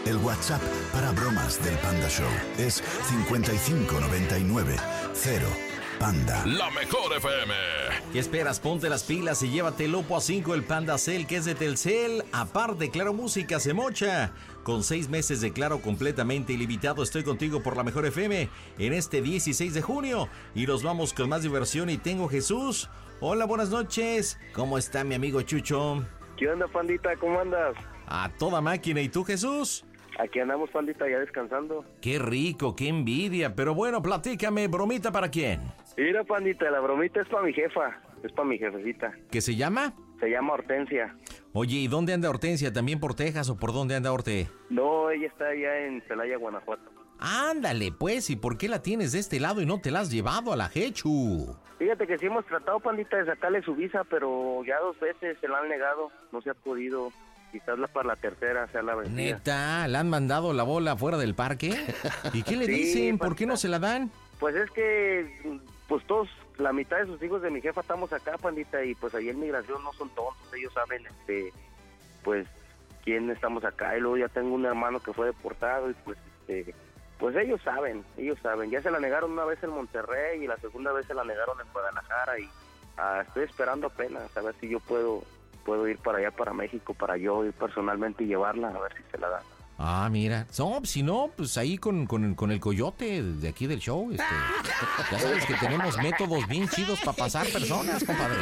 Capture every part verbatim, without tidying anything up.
El WhatsApp para bromas del Panda Show es cincuenta y cinco noventa y nueve cero Panda. La mejor F M. ¿Qué esperas? Ponte las pilas y llévate el Oppo A cinco, el Panda Cell, que es de Telcel. Aparte, Claro Música se mocha. Con seis meses de Claro completamente ilimitado, estoy contigo por la mejor F M en este dieciséis de junio. Y nos vamos con más diversión y tengo Jesús. Hola, buenas noches. ¿Cómo está mi amigo Chucho? ¿Qué onda, pandita? ¿Cómo andas? A toda máquina. ¿Y tú, Jesús? Aquí andamos, pandita, ya descansando. Qué rico, qué envidia. Pero bueno, platícame, ¿bromita para quién? Mira, pandita, la bromita es para mi jefa. Es para mi jefecita. ¿Qué se llama? Se llama Hortensia. Oye, ¿y dónde anda Hortensia? ¿También por Texas o por dónde anda Horte? No, ella está allá en Celaya, Guanajuato. Ándale, pues, ¿y por qué la tienes de este lado y no te la has llevado a la Jechu? Fíjate que sí hemos tratado, pandita, de sacarle su visa, pero ya dos veces se la han negado. No se ha podido. Quizás la para la tercera sea la vencida. ¿Neta? ¿Le han mandado la bola fuera del parque? ¿Y qué le Sí, dicen? pandita. ¿Por qué no se la dan? Pues es que, pues todos, la mitad de sus hijos de mi jefa estamos acá, pandita, y pues ahí en migración no son tontos. Ellos saben, este, pues, quién estamos acá. Y luego ya tengo un hermano que fue deportado y pues, este... Pues ellos saben, ellos saben. Ya se la negaron una vez en Monterrey y la segunda vez se la negaron en Guadalajara y ah, estoy esperando apenas a ver si yo puedo puedo ir para allá, para México, para yo ir personalmente y llevarla, a ver si se la dan. Ah, mira. No, si no, pues ahí con, con, con el coyote de aquí del show. Este, ya sabes que tenemos métodos bien chidos para pasar personas, compadre.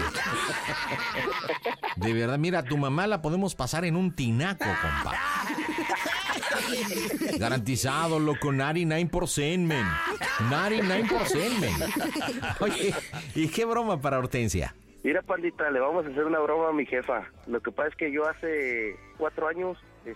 De verdad, mira, tu mamá la podemos pasar en un tinaco, compadre. Garantizado, loco, noventa y nueve por ciento, men. noventa y nueve por ciento, men. Oye, ¿y qué broma para Hortensia? Mira, pandita, le vamos a hacer una broma a mi jefa. Lo que pasa es que yo hace cuatro años,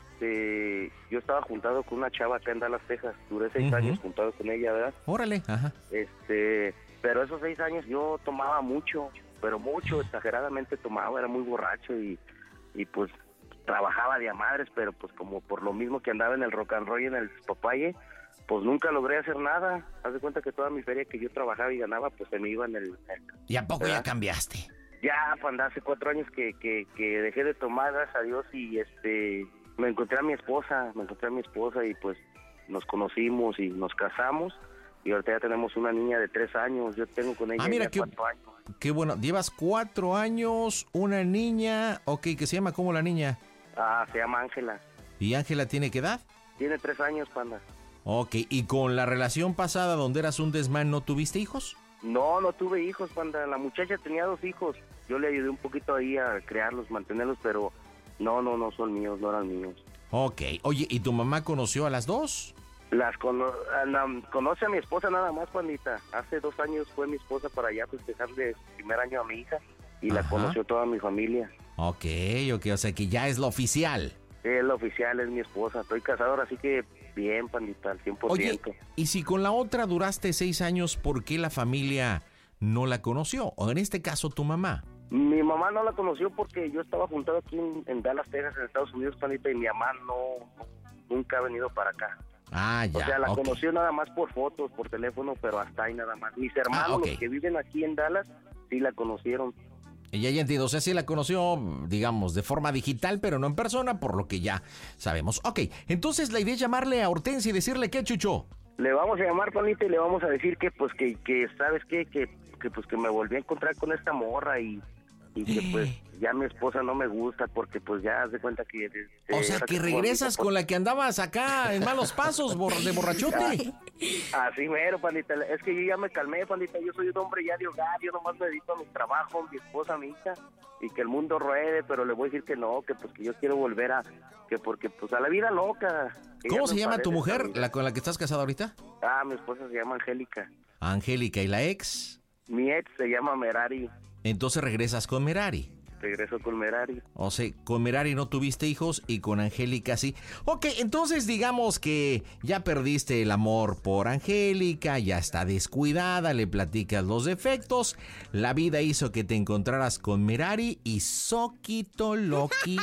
este, yo estaba juntado con una chava acá en Dallas, Texas. Duré seis Uh-huh. años juntado con ella, ¿verdad? Órale, ajá. Este, pero esos seis años yo tomaba mucho, pero mucho, exageradamente tomaba, era muy borracho y, y pues trabajaba de a madres, pero pues como por lo mismo que andaba en el rock and roll y en el papaye, pues nunca logré hacer nada. Haz de cuenta que toda mi feria que yo trabajaba y ganaba, pues se me iba en el... el ¿Y a poco ¿verdad? ya cambiaste? Ya, pues hace cuatro años que, que, que dejé de tomar, gracias a Dios, y este, me encontré a mi esposa, me encontré a mi esposa y pues nos conocimos y nos casamos. Y ahorita ya tenemos una niña de tres años, yo tengo con ella Ah, mira, ya qué, cuatro años. qué bueno. Llevas cuatro años, una niña, ok, ¿que se llama cómo la niña? Ah, se llama Ángela. ¿Y Ángela tiene qué edad? Tiene tres años, panda. Ok, ¿y con la relación pasada donde eras un desmán no tuviste hijos? No, no tuve hijos, panda. La muchacha tenía dos hijos. Yo le ayudé un poquito ahí a crearlos, mantenerlos, pero no, no, no son míos, no eran míos. Ok, oye, ¿y tu mamá conoció a las dos? Las cono a la- conoce a mi esposa nada más, pandita. Hace dos años fue mi esposa para allá festejarle el primer año a mi hija y la Ajá. conoció toda mi familia. Ok, ok, o sea que ya es lo oficial. Es la oficial, es mi esposa. Estoy casado ahora, así que bien, pandita, al cien por Oye, ciento. y si con la otra duraste seis años, ¿por qué la familia no la conoció? O en este caso, tu mamá. Mi mamá no la conoció porque yo estaba juntado aquí en, en Dallas, Texas, en Estados Unidos, pandita, y mi mamá no, no- nunca ha venido para acá. Ah, ya. O sea, la ok. conoció nada más por fotos, por teléfono, pero hasta ahí nada más. Mis hermanos, Ah, ok. los que viven aquí en Dallas, sí la conocieron. Ella ya entiendo, o sea, sí la conoció, digamos, de forma digital, pero no en persona, por lo que ya sabemos. Ok, entonces la idea es llamarle a Hortensia y decirle, ¿qué, Chucho? Le vamos a llamar, panita, y le vamos a decir que, pues, que, que ¿sabes qué? Que, que, pues, que me volví a encontrar con esta morra y, y que, pues, ya mi esposa no me gusta porque, pues, ya haz de cuenta que... O sea, que regresas con la que andabas acá en malos pasos bor- de borrachote. Así mero, pandita. Es que yo ya me calmé, pandita. Yo soy un hombre ya de hogar. Yo nomás me dedico a mi trabajo, mi esposa, mi hija. Y que el mundo ruede, pero le voy a decir que no, que pues que yo quiero volver a... Que porque, pues, a la vida loca. Que ya ¿Cómo me se llama tu parece mujer, esta vida. la con la que estás casado ahorita? Ah, mi esposa se llama Angélica. Angélica, ¿y la ex? Mi ex se llama Merari. Entonces regresas con Merari. Regreso con Merari. O sea, con Merari no tuviste hijos y con Angélica sí. Ok, entonces digamos que ya perdiste el amor por Angélica, ya está descuidada, le platicas los defectos, la vida hizo que te encontraras con Merari y Soquito Loki.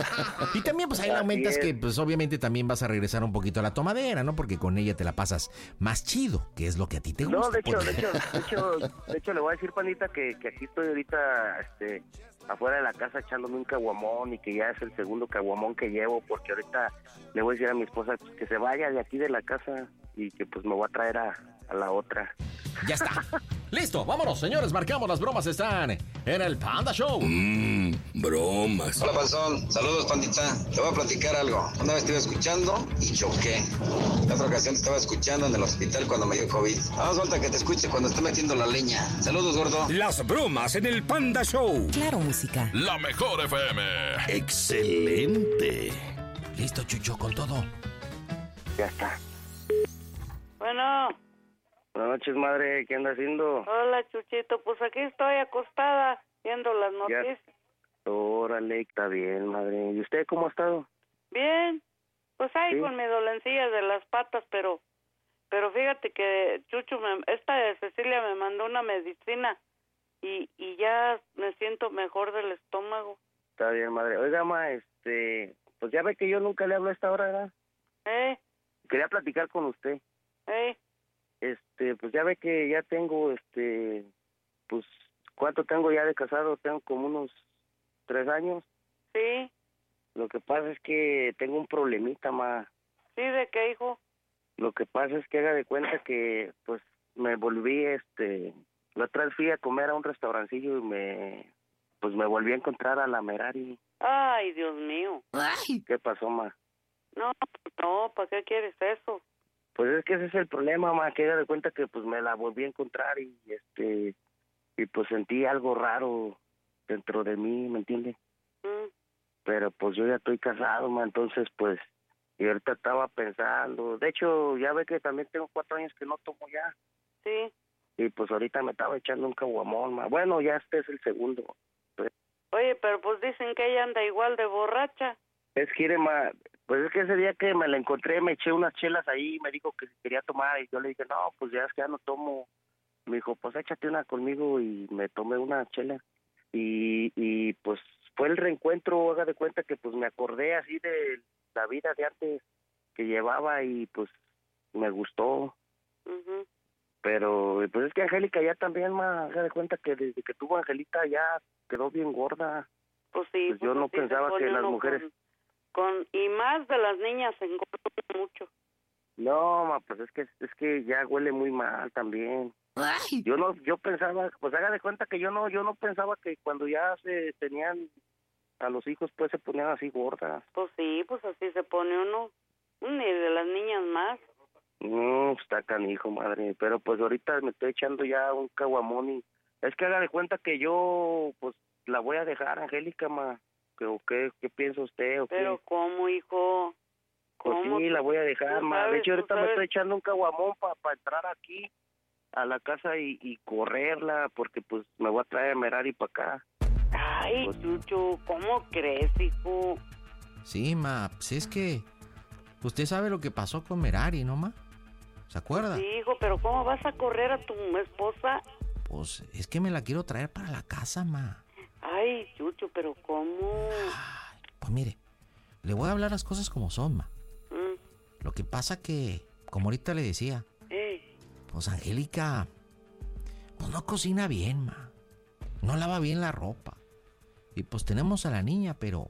Y también pues ahí le Así aumentas es. que pues obviamente también vas a regresar un poquito a la tomadera, ¿no? Porque con ella te la pasas más chido, que es lo que a ti te gusta. No, de hecho, pues. de hecho, de hecho, de hecho le voy a decir, panita, que, que aquí estoy ahorita, este, afuera de la casa echándome un caguamón y que ya es el segundo caguamón que llevo, porque ahorita le voy a decir a mi esposa pues, que se vaya de aquí de la casa y que pues me voy a traer a, a la otra. Ya está. Listo, vámonos, señores, marcamos, las bromas están en el Panda Show. Mmm, bromas. Hola, Panzón. Saludos, pandita. Te voy a platicar algo. Una vez te iba escuchando y choqué. La otra ocasión te estaba escuchando en el hospital cuando me dio COVID. Vamos, falta que te escuche cuando esté metiendo la leña. Saludos, gordo. Las bromas en el Panda Show. Claro, música. La mejor F M. Excelente. Listo, Chucho, con todo. Ya está. Bueno. Buenas noches, madre. ¿Qué anda haciendo? Hola, Chuchito. Pues aquí estoy acostada viendo las noticias. Ya. Órale, está bien, madre. ¿Y usted cómo ha estado? Bien. Pues ahí ¿Sí? con mi dolencilla de las patas, pero pero fíjate que Chucho, me, esta de Cecilia me mandó una medicina y, y ya me siento mejor del estómago. Está bien, madre. Oiga, ma, este... Pues ya ve que yo nunca le hablo a esta hora, ¿verdad? ¿Eh? Quería platicar con usted. ¿Eh? Este, pues ya ve que ya tengo, este... Pues, ¿cuánto tengo ya de casado? Tengo como unos tres años. Sí. Lo que pasa es que tengo un problemita, ma. ¿Sí? ¿De qué, hijo? Lo que pasa es que haga de cuenta que, pues, me volví, este... La otra vez fui a comer a un restaurancillo y me... Pues me volví a encontrar a la Merari. Ay, Dios mío. ¿Qué pasó, ma? No, no, ¿para qué quieres eso? Pues es que ese es el problema, ma, que haga de cuenta que, pues, me la volví a encontrar y, este... Y, pues, sentí algo raro dentro de mí, ¿me entiende? Mm. Pero, pues, yo ya estoy casado, ma, entonces, pues... Y ahorita estaba pensando... De hecho, ya ve que también tengo cuatro años que no tomo ya. Sí. Y, pues, ahorita me estaba echando un caguamón, ma. Bueno, ya este es el segundo. Pues, Oye, pero pues dicen que ella anda igual de borracha. es que, iré, ma... Pues es que ese día que me la encontré, me eché unas chelas ahí y me dijo que si quería tomar. Y yo le dije, no, pues ya es que ya no tomo. Me dijo, pues échate una conmigo y me tomé una chela. Y, y pues fue el reencuentro, haga de cuenta que pues me acordé así de la vida de antes que llevaba y pues me gustó. Uh-huh. Pero pues es que Angélica ya también, ma, haga de cuenta que desde que tuvo a Angelita ya quedó bien gorda. Pues sí. Pues yo no así se pensaba pone que las uno mujeres... Con, con- y más de las niñas se engordan mucho. No, ma, pues es que es que ya huele muy mal también. Yo no, yo pensaba, pues haga de cuenta que yo no, yo no pensaba que cuando ya se tenían a los hijos pues se ponían así gordas. Pues sí, pues así se pone uno. Ni de las niñas más. No, pues está canijo, madre. Pero pues ahorita me estoy echando ya un caguamón y es que haga de cuenta que yo pues la voy a dejar, Angélica, ma. ¿Qué, o qué, qué piensa usted o Pero qué? ¿cómo, hijo? Pues ¿Cómo? sí, la voy a dejar, Tú ma. De sabes, hecho, tú ahorita me sabes. estoy echando un caguamón para pa entrar aquí a la casa y, y correrla porque pues me voy a traer a Merari para acá. Ay, Pues- Chucho, ¿cómo crees, hijo? Sí, ma, pues es que usted sabe lo que pasó con Merari, ¿no, ma? ¿Se acuerda? Sí, hijo, pero ¿cómo vas a correr a tu esposa? Pues es que me la quiero traer para la casa, ma. Ay, Chucho, pero ¿cómo? Ay, pues mire, le voy a hablar las cosas como son, ma. Mm, Lo que pasa que, como ahorita le decía, eh, pues Angélica, pues no cocina bien, ma. No lava bien la ropa. Y pues tenemos a la niña, pero...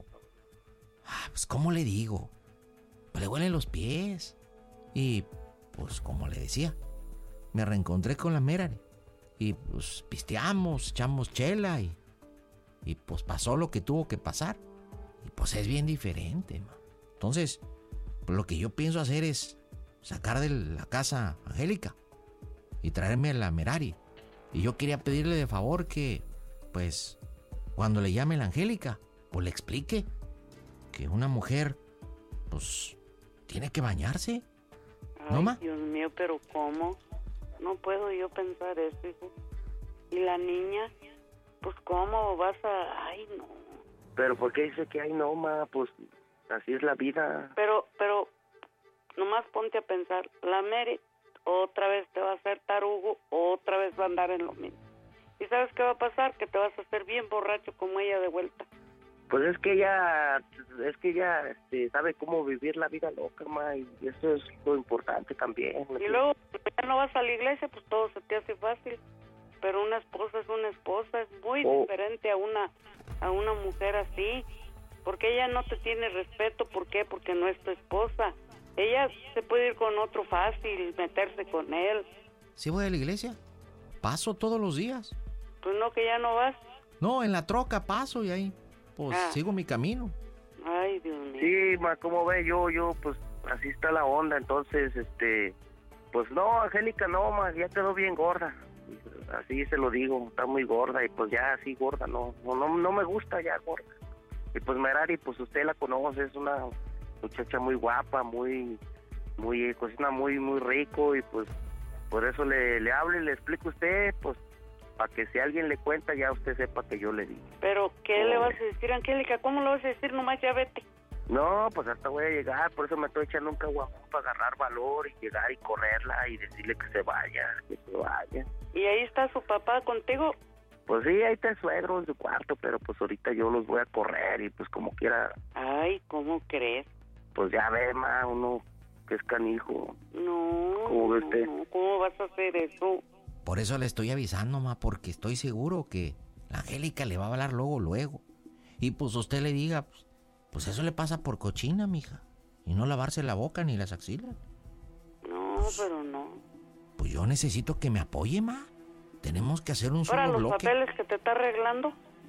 ah, pues ¿cómo le digo? Pues le huelen los pies. Y pues como le decía, me reencontré con la Merari. Y pues pisteamos, echamos chela y... Y pues pasó lo que tuvo que pasar. Y pues es bien diferente, ma. Entonces, pues lo que yo pienso hacer es sacar de la casa a Angélica y traerme a la Merari. Y yo quería pedirle de favor que, pues, cuando le llame la Angélica, pues le explique que una mujer, pues, tiene que bañarse. ay, ¿No, ma? Dios mío, pero ¿cómo? No puedo yo pensar eso, hijo. ¿Y la niña? Pues ¿cómo vas a...? Ay, no. Pero ¿por qué dice que ay no, ma? Pues así es la vida. Pero, pero, nomás ponte a pensar, la Mary otra vez te va a hacer tarugo, otra vez va a andar en lo mismo. ¿Y sabes qué va a pasar? Que te vas a hacer bien borracho como ella de vuelta. Pues es que ella, es que ella este, sabe cómo vivir la vida loca, ma, y eso es lo importante también. Y luego, ya no vas a la iglesia, pues todo se te hace fácil. pero una esposa es una esposa, es muy Oh. diferente a una a una mujer así, porque ella no te tiene respeto. ¿Por qué? Porque no es tu esposa. Ella se puede ir con otro fácil, meterse con él. ¿Sí voy a la iglesia? Paso todos los días. Pues no, que ya no vas. No, en la troca paso y ahí, pues, Ah. sigo mi camino. Ay, Dios mío. Sí, ma, como ve, yo, yo, pues, así está la onda, entonces, este, pues no, Angélica, no, ma, ya quedó bien gorda, así se lo digo, está muy gorda, y pues ya así gorda, no, no, no, no me gusta ya gorda, y pues Merari, pues usted la conoce, es una muchacha muy guapa, muy, muy, cocina muy, muy rico, y pues, por eso le, le hablo y le explico a usted, pues, para que si alguien le cuenta, ya usted sepa que yo le digo. Pero, ¿qué Oh. le vas a decir, Angélica? ¿Cómo le vas a decir? Nomás ya vete. No, pues hasta voy a llegar, por eso me estoy echando un caguamón para agarrar valor y llegar y correrla y decirle que se vaya, que se vaya. ¿Y ahí está su papá contigo? Pues sí, ahí está el suegro en su cuarto, pero pues ahorita yo los voy a correr y pues como quiera, Ay, ¿cómo crees? pues ya ve, ma, uno que es canijo. No, ¿Cómo ve no, usted? no, ¿cómo vas a hacer eso? Por eso le estoy avisando, ma, porque estoy seguro que la Angélica le va a hablar luego, luego. Y pues usted le diga, pues, pues eso le pasa por cochina, mija. Y no lavarse la boca ni las axilas. No, pero no. Pues yo necesito que me apoye, ma. Tenemos que hacer un Ahora, solo los bloque. papeles que te está arreglando.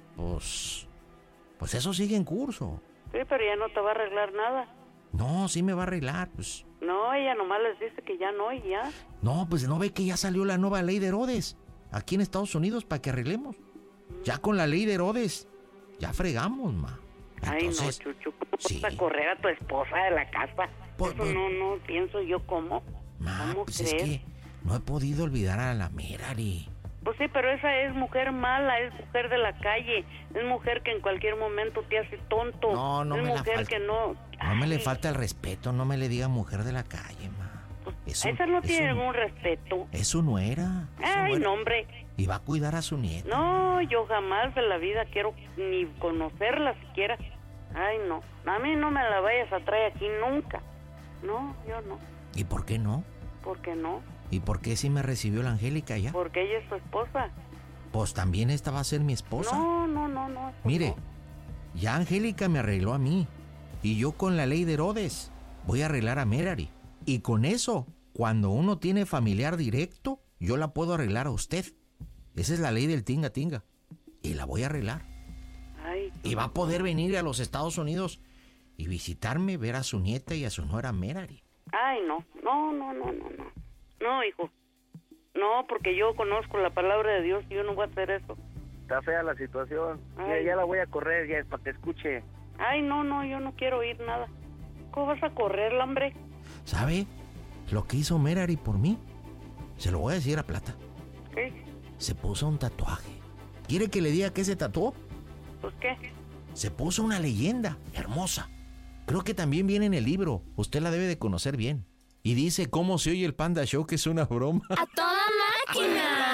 Pues, pues eso sigue en curso. Sí, pero ya no te va a arreglar nada. No, sí me va a arreglar, pues. No, ella nomás les dice que ya no y ya. No, pues no ve que ya salió la nueva ley de Herodes aquí en Estados Unidos para que arreglemos. Ya con la ley de Herodes, ya fregamos, ma. Entonces, Ay, no, Chucho, ¿cómo sí. vas a correr a tu esposa de la casa? Pues, Eso pues- no, no pienso yo cómo. ma, ¿Cómo pues crees? es que no he podido olvidar a la Merari. Pues sí, pero esa es mujer mala, es mujer de la calle, es mujer que en cualquier momento te hace tonto. No, no es me la mujer falta. que no... No me le Ay, falta el respeto, no me le diga mujer de la calle, ma. Eso, esa no tiene eso- ningún respeto. Eso no era. eso Ay, no era. no, hombre. Y va a cuidar a su nieta. No, yo jamás de la vida quiero ni conocerla siquiera. Ay, no. A mí no me la vayas a traer aquí nunca. No, yo no. ¿Y por qué no? ¿Por qué no? ¿Y por qué sí me recibió la Angélica ya? Porque ella es tu esposa. Pues también esta va a ser mi esposa. No, no, no, no. eso Mire, no. ya Angélica me arregló a mí. Y yo con la ley de Herodes voy a arreglar a Merari. Y con eso, cuando uno tiene familiar directo, yo la puedo arreglar a usted. Esa es la ley del tinga tinga. Y la voy a arreglar. Ay, Y va a poder venir a los Estados Unidos y visitarme, ver a su nieta y a su nuera Merari. ay, no. No, no, no, no, no. No, hijo. No, porque yo conozco la palabra de Dios y yo no voy a hacer eso. Está fea la situación, ya, Ay. ya la voy a correr, ya es para que escuche. Ay, no, no, yo no quiero oír nada. ¿Cómo vas a correr, hombre? ¿Sabe lo que hizo Merari por mí? Se lo voy a decir a Plata. ¿Qué? Se puso un tatuaje. ¿Quiere que le diga qué se tatuó? Pues qué. Se puso una leyenda hermosa. Creo que también viene en el libro. Usted la debe de conocer bien. Y dice cómo se oye el Panda Show, que es una broma. ¡A toda máquina!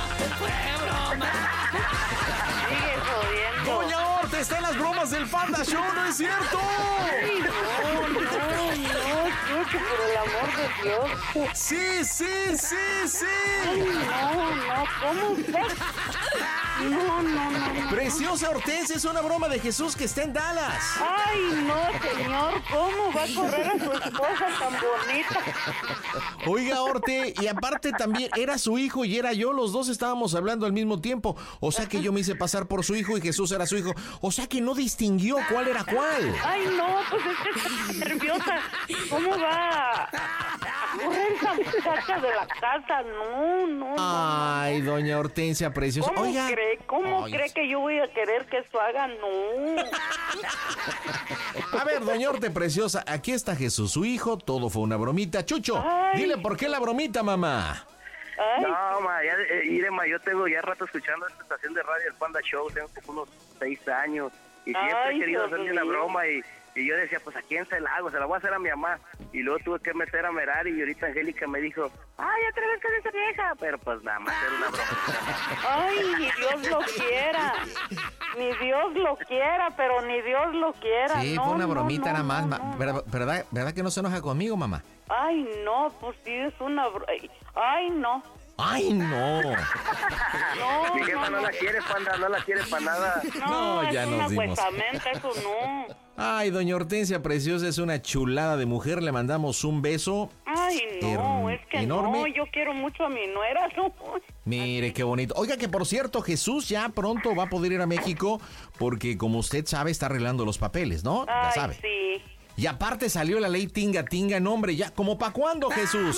Sigue jodiendo. ¡Doña Horta está en las bromas del Panda Show! ¡No es cierto! Ay, no, no, no, Chucho, por el amor de Dios. ¡Sí, sí, sí, Ay, sí! no, no, ¿cómo estás? No, no, no, no. Preciosa Hortensia, es una broma de Jesús que está en Dallas. Ay, no, señor, ¿cómo va a correr a su esposa tan bonita? Oiga, Horte, y aparte también era su hijo y era yo, los dos estábamos hablando al mismo tiempo. O sea que yo me hice pasar por su hijo y Jesús era su hijo. O sea que no distinguió cuál era cuál. Ay, no, pues es que está nerviosa. ¿Cómo va a correr esa muchacha de la casa? No, no, no. Ay, doña Hortensia preciosa. ¿Cómo Oiga. cree? ¿Cómo Ay, cree que yo voy a querer que eso haga? No. A ver, doña Horte preciosa, aquí está Jesús, su hijo, todo fue una bromita. Chucho, Ay. dile por qué la bromita, mamá. Ay, No, ma, ya, eh, mire, ma, yo tengo ya rato escuchando esta estación de radio, el Panda Show, tengo como unos seis años, y siempre Ay, he querido Dios hacerle una mío. broma, y, y yo decía, pues, ¿a quién se la hago? Se la voy a hacer a mi mamá, y luego tuve que meter a Merari, y ahorita Angélica me dijo, ay, otra vez con esa vieja, pero pues nada más era una broma. ay, ni Dios lo quiera. Ni Dios lo quiera, pero ni Dios lo quiera. Sí, No, fue una no, bromita no, nada más. no, ma- no. ¿Verdad, verdad, verdad que no se enoja conmigo, mamá? Ay, no, pues sí, es una... bro- Ay, no. ¡Ay, no! No, Mi jefa no, no, la quiere, panda, no la quiere para nada. No, No, ya es nos una dimos. huesamenta, eso no. Ay, doña Hortensia Preciosa, es una chulada de mujer. Le mandamos un beso. Ay, no, Er- es que enorme. no, yo quiero mucho a mi nuera, no. Mire, qué bonito. Oiga, que por cierto, Jesús ya pronto va a poder ir a México porque, como usted sabe, está arreglando los papeles, ¿no? Ya Ay, sabe. sí. Y aparte salió la ley tinga tinga, no, hombre, ya. ¿Cómo pa' cuándo, Jesús?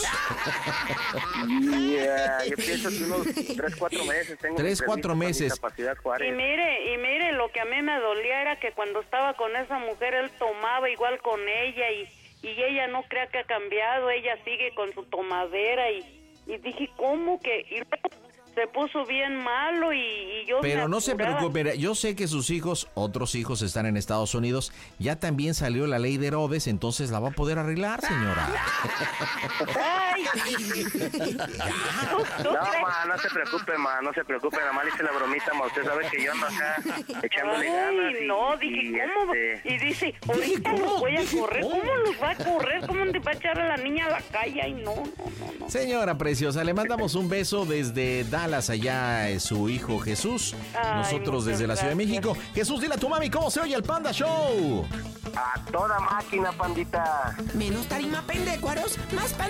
Yeah, yo pienso que unos tres, cuatro meses tengo. Tres, mi cuatro permiso para meses. Discapacidad Y Juárez. mire, y mire, lo que a mí me dolía era que cuando estaba con esa mujer, él tomaba igual con ella y, y ella no crea que ha cambiado, ella sigue con su tomadera y, y dije, ¿cómo que...? Y luego se puso bien malo y, y yo Pero me no se apuraba. preocupe, yo sé que sus hijos, otros hijos están en Estados Unidos, ya también salió la ley de Herodes, entonces la va a poder arreglar, señora. Ay, ¿tú, tú No, crees? ma, no se preocupe, ma, no se preocupe, nada más le hice la bromita, ma, usted sabe que yo ando acá echándole ganas. Ay, y- no, dije, y, ¿cómo? este, Y dice, ahorita los voy a correr. ¿Cómo los va a correr? ¿Cómo te va a echar a la niña a la calle? Ay, no, no, no, no. Señora preciosa, le mandamos un beso desde Dallas, allá es su hijo Jesús. Ay, Nosotros muchas desde la Ciudad de gracias. México. Jesús, dile a tu mami cómo se oye el Panda Show. a toda máquina, pandita. Menos tarima, pendecuaros, más